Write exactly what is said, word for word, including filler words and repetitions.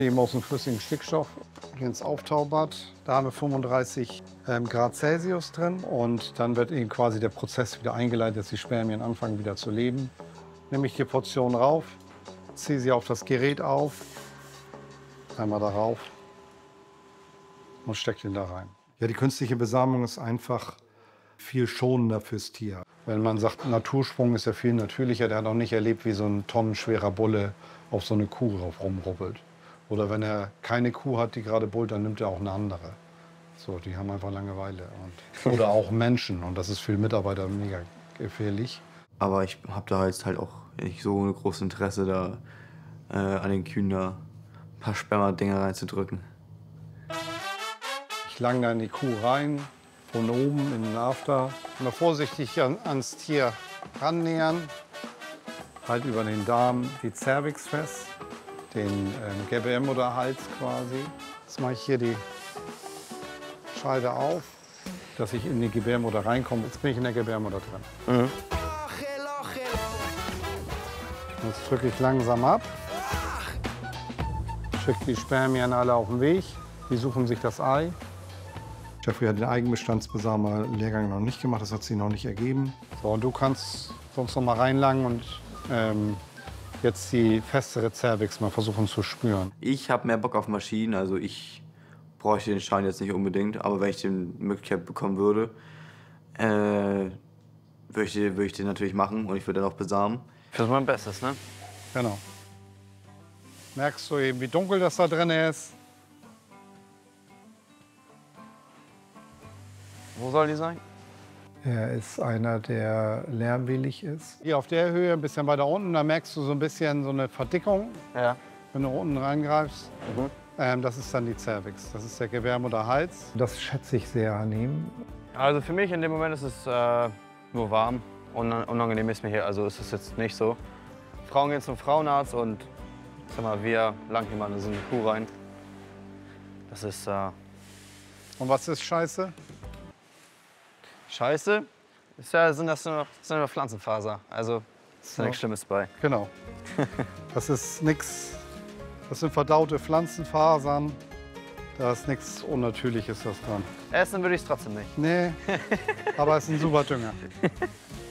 Eben aus dem flüssigen Stickstoff hier ins Auftaubad. Da haben wir fünfunddreißig ähm, Grad Celsius drin und dann wird eben quasi der Prozess wieder eingeleitet, dass die Spermien anfangen wieder zu leben. Nehme ich die Portion rauf, ziehe sie auf das Gerät auf, einmal darauf und stecke den da rein. Ja, die künstliche Besamung ist einfach viel schonender fürs Tier. Wenn man sagt, Natursprung ist ja viel natürlicher, der hat auch nicht erlebt, wie so ein tonnenschwerer Bulle auf so eine Kuh drauf rumrubbelt. Oder wenn er keine Kuh hat, die gerade bullt, dann nimmt er auch eine andere. So, die haben einfach Langeweile. Und, oder auch Menschen. Und das ist für Mitarbeiter mega gefährlich. Aber ich habe da jetzt halt auch nicht so ein großes Interesse, da äh, an den Kühen da ein paar Sperma-Dinger reinzudrücken. Ich lang da in die Kuh rein, von oben in den After. Mal vorsichtig an, ans Tier rannähern. Halt über den Darm die Cervix fest. Den ähm, G B M oder Hals quasi. Jetzt mache ich hier die Scheide auf, dass ich in die Gebärmutter reinkomme. Jetzt bin ich in der Gebärmutter drin. Mhm. Jetzt drücke ich langsam ab. Schicke die Spermien alle auf den Weg. Die suchen sich das Ei. Jeffrey hat den Eigenbestandsbesamer-Lehrgang noch nicht gemacht, das hat sich noch nicht ergeben. So, und du kannst sonst noch mal reinlangen und ähm, jetzt die festere Cervix mal versuchen zu spüren. Ich habe mehr Bock auf Maschinen, also ich bräuchte den Schein jetzt nicht unbedingt, aber wenn ich die Möglichkeit bekommen würde, äh, würde ich, würd ich den natürlich machen und ich würde dann auch besamen. Ich versuche mein Bestes, ne? Genau. Merkst du eben, wie dunkel das da drin ist? Wo soll die sein? Er ist einer, der lärmwillig ist. Hier auf der Höhe, ein bisschen weiter unten, da merkst du so ein bisschen so eine Verdickung, Ja. wenn du unten reingreifst. Mhm. Ähm, das ist dann die Cervix, das ist der Gebärmutterhals. Das schätze ich sehr an ihm. Also für mich in dem Moment ist es äh, nur warm. Un unangenehm ist mir hier, also ist es jetzt nicht so. Frauen gehen zum Frauenarzt und sag mal, wir langen hier mal in so eine Kuh rein. Das ist äh, Und was ist scheiße? scheiße. Ist ja, sind das nur, sind nur Pflanzenfaser. Also ist ja So. nichts Schlimmes bei. Genau. Das ist nix. Das sind verdaute Pflanzenfasern. Da ist nichts Unnatürliches das dran. Essen würde ich es trotzdem nicht. Nee, aber es ist ein super Dünger.